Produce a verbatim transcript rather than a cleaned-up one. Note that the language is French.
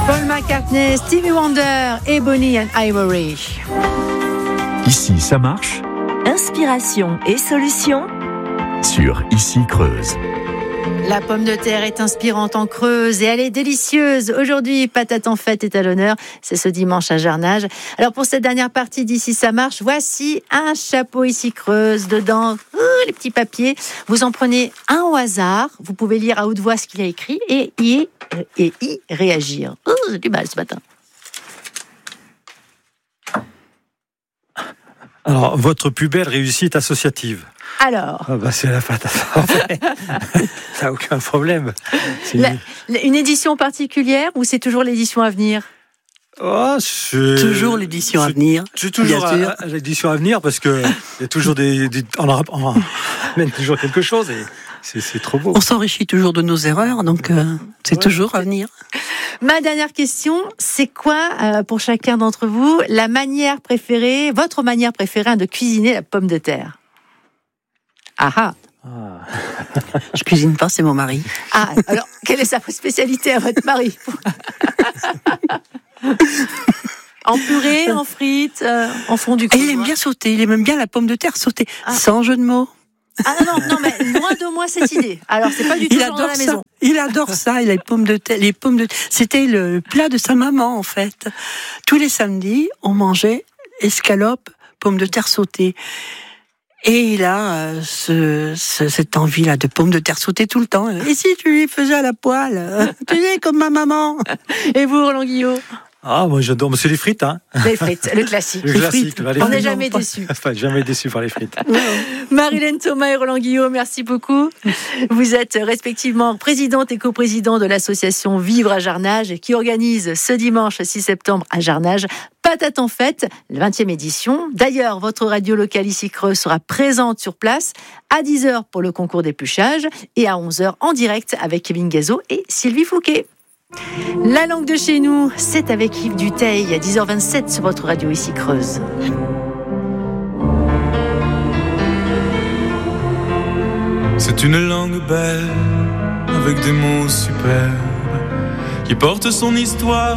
Paul McCartney, Stevie Wonder et Bonnie and Ivory. Ici, ça marche. Inspiration et solutions Sur Ici Creuse. La pomme de terre est inspirante en Creuse et elle est délicieuse. Aujourd'hui, Patate en fête est à l'honneur. C'est ce dimanche à Jarnage. Alors pour cette dernière partie d'Ici ça marche, voici un chapeau Ici Creuse. Dedans, euh, les petits papiers. Vous en prenez un au hasard. Vous pouvez lire à haute voix ce qu'il y a écrit et y, et y réagir. Oh, c'est du mal ce matin. Alors, votre plus belle réussite associative. Alors, ah bah c'est la patate. Ça n'a aucun problème. C'est la, une... une édition particulière ou c'est toujours l'édition à venir ? Oh, c'est... Toujours l'édition à venir. C'est toujours à, à l'édition à venir parce que il y a toujours des, des on en amène toujours quelque chose et c'est, c'est trop beau. On s'enrichit toujours de nos erreurs, donc euh, c'est ouais. toujours à venir. Ma dernière question, c'est quoi euh, pour chacun d'entre vous la manière préférée, votre manière préférée de cuisiner la pomme de terre ? Ah ah. ah. Je cuisine pas, c'est mon mari. Ah, alors quelle est sa spécialité à votre mari ? En purée, en frites, euh, en fondu. Il aime bien sauter, il aime bien la pomme de terre sautée, ah. sans jeu de mots. Ah non, non, non, mais loin de moi cette idée. Alors, c'est pas du tout il genre dans la ça. maison. Il adore ça, il a les pommes de terre. Les pommes de... C'était le plat de sa maman, en fait. Tous les samedis, on mangeait escalope, pommes de terre sautées. Et il a euh, ce, ce, cette envie-là de pommes de terre sautées tout le temps. Et si tu lui faisais à la poêle, tu es comme ma maman. Et vous, Roland Guillot ? Ah, moi j'adore, mais c'est les frites, hein. Les frites, le classique. Le classique. Les frites. On n'est jamais déçus. Enfin, jamais déçus par les frites. Marilène Thomas et Roland Guillot, merci beaucoup. Vous êtes respectivement présidente et coprésidente de l'association Vivre à Jarnage qui organise ce dimanche six septembre à Jarnage Patate en fête, la vingtième édition. D'ailleurs, votre radio locale Ici Creuse sera présente sur place à dix heures pour le concours d'épluchage et à onze heures en direct avec Kevin Gazot et Sylvie Fouquet. La langue de chez nous, c'est avec Yves Duteil à dix heures vingt-sept sur votre radio Ici Creuse. C'est une langue belle avec des mots superbes qui portent son histoire.